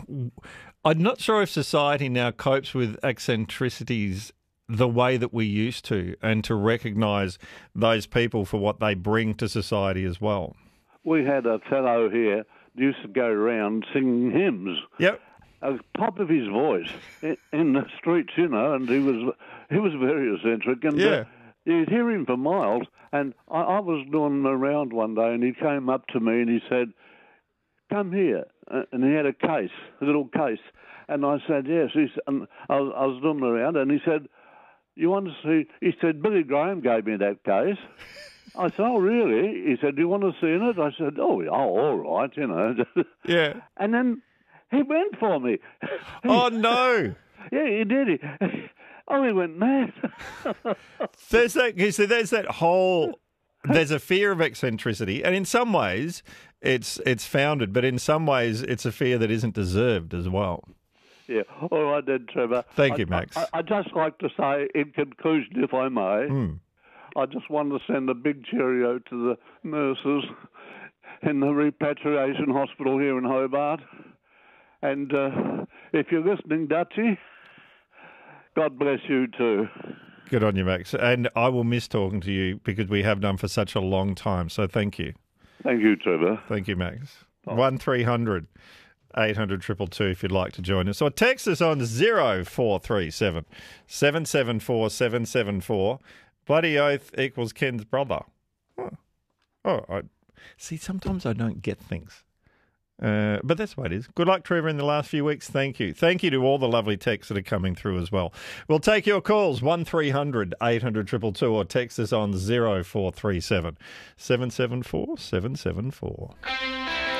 I'm not sure if society now copes with eccentricities the way that we used to, and to recognise those people for what they bring to society as well. We had a fellow here who used to go around singing hymns. Yep. At the top of his voice in the streets, and he was very eccentric, and you'd hear him for miles. And I was doing around one day, and he came up to me and he said, "Come here," and he had a little case, and I said yes. And I was doing around, and he said, "You want to see?" He said, "Billy Graham gave me that case." I said, "Oh, really?" He said, "Do you want to see it?" I said, "Oh, all right, Yeah. And then he went for me. Oh, no. Yeah, he did. He went mad. There's that whole... There's a fear of eccentricity, and in some ways it's founded, but in some ways it's a fear that isn't deserved as well. Yeah. All right then, Trevor. Thank you, Max. I'd just like to say, in conclusion, if I may, I just want to send a big cheerio to the nurses in the repatriation hospital here in Hobart. And if you're listening, Dutchie, God bless you too. Good on you, Max. And I will miss talking to you because we have done for such a long time. So thank you. Thank you, Trevor. Thank you, Max. 1300 800 222 if you'd like to join us. Or text us on 0437 774 774. Bloody oath equals Ken's brother. See, sometimes I don't get things. But that's what it is. Good luck, Trevor, in the last few weeks. Thank you. Thank you to all the lovely texts that are coming through as well. We'll take your calls, 1300 800 222, or text us on 0437 774 774.